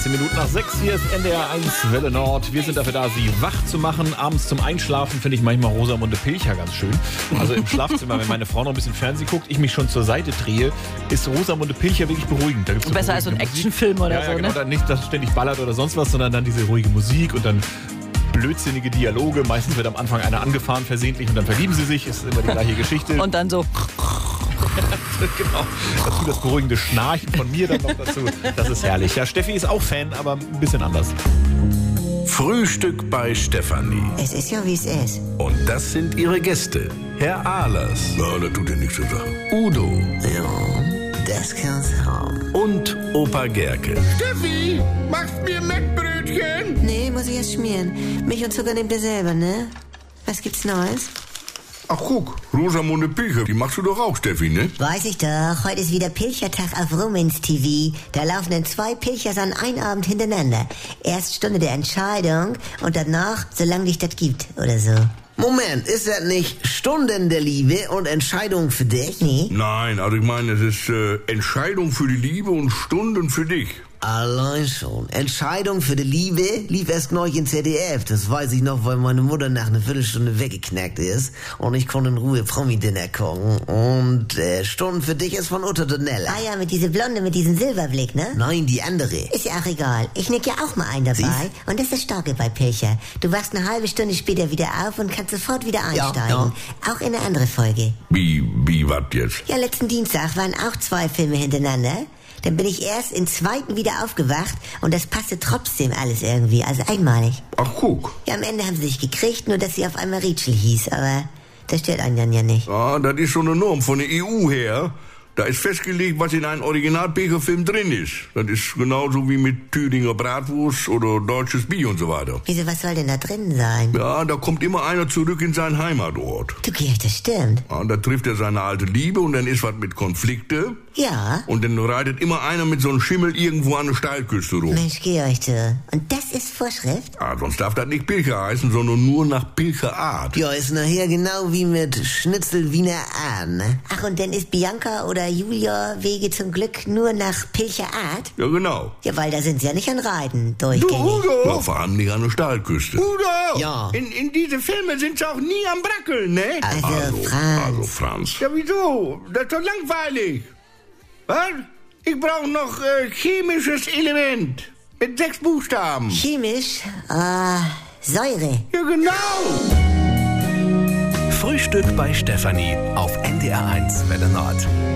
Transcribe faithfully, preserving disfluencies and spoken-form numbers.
sechzehn Minuten nach sechs, hier ist N D R eins Welle Nord. Wir sind dafür da, Sie wach zu machen. Abends zum Einschlafen finde ich manchmal Rosamunde Pilcher ganz schön. Also im Schlafzimmer, wenn meine Frau noch ein bisschen Fernsehen guckt, ich mich schon zur Seite drehe, ist Rosamunde Pilcher wirklich beruhigend. Da gibt's so besser als so ein Actionfilm oder ja, so, ja, genau, ne? Dann nicht, dass es ständig ballert oder sonst was, sondern dann diese ruhige Musik und dann blödsinnige Dialoge. Meistens wird am Anfang einer angefahren versehentlich und dann verlieben sie sich. Ist immer die gleiche Geschichte. Und dann so... Genau. Dazu das beruhigende Schnarchen von mir dann noch dazu. Das ist herrlich. Ja, Steffi ist auch Fan, aber ein bisschen anders. Frühstück bei Stefanie. Es ist ja, wie es ist. Und das sind ihre Gäste. Herr Ahlers. Ja, das tut dir nichts zu sagen. Udo. Ja, das kann's haben. Und Opa Gerke. Steffi, machst mir Mettbrötchen? Nee, muss ich erst schmieren. Milch und Zucker nehmt ihr selber, ne? Was gibt's Neues? Ach guck, Rosamunde Pilcher, die machst du doch auch, Steffi, ne? Weiß ich doch. Heute ist wieder Pilchertag auf Rumens T V. Da laufen dann zwei Pilchers an einem Abend hintereinander. Erst Stunde der Entscheidung und danach, solange dich das gibt oder so. Moment, ist das nicht Stunden der Liebe und Entscheidung für dich? Nee. Nein, also ich meine, es ist äh, Entscheidung für die Liebe und Stunden für dich. Allein schon. Entscheidung für die Liebe lief erst neulich in Z D F. Das weiß ich noch, weil meine Mutter nach einer Viertelstunde weggeknackt ist. Und ich konnte in Ruhe Promi-Dinner gucken. Und äh, Stunden für dich ist von Uta Donella. Ah ja, mit dieser Blonde, mit diesem Silberblick, ne? Nein, die andere. Ist ja auch egal. Ich nick ja auch mal einen dabei. Siehst? Und das ist das Starke bei Pilcher. Du wachst eine halbe Stunde später wieder auf und kannst sofort wieder einsteigen. Ja, Auch in eine andere Folge. Wie, wie, was jetzt? Ja, letzten Dienstag waren auch zwei Filme hintereinander. Dann bin ich erst im zweiten wieder aufgewacht und das passte trotzdem alles irgendwie, also einmalig. Ach guck. Ja, am Ende haben sie sich gekriegt, nur dass sie auf einmal Rachel hieß, aber das stört einen dann ja nicht. Ah, das ist so eine Norm von der E U her. Da ist festgelegt, was in einem Original-Pilcher-Film drin ist. Das ist genauso wie mit Thüringer Bratwurst oder deutsches Bier und so weiter. Wieso, was soll denn da drin sein? Ja, da kommt immer einer zurück in seinen Heimatort. Du, Georg, das stimmt. Ja, da trifft er seine alte Liebe und dann ist was mit Konflikte. Ja. Und dann reitet immer einer mit so einem Schimmel irgendwo an der Steilküste rum. Mensch, Georg, du. Und das ist Vorschrift? Ah, sonst darf das nicht Pilcher heißen, sondern nur nach Pilcherart. Ja, ist nachher genau wie mit Schnitzel Wiener Ahn, ne? Ach, und dann ist Bianca oder Julia Wege zum Glück nur nach Pilcher Art? Ja, genau. Ja, weil da sind sie ja nicht an Reiten Du, durchgängig. Udo! Ja, vor allem nicht an der Steilküste. Udo! Ja. In, in diese Filme sind sie auch nie am Brackeln, ne? Also, Also, Franz. also Franz. Ja, wieso? Das ist doch langweilig. Was? Ich brauche noch äh, chemisches Element. Mit sechs Buchstaben. Chemisch, äh, Säure. Ja, genau. Frühstück bei Stefanie auf N D R eins Welle Nord.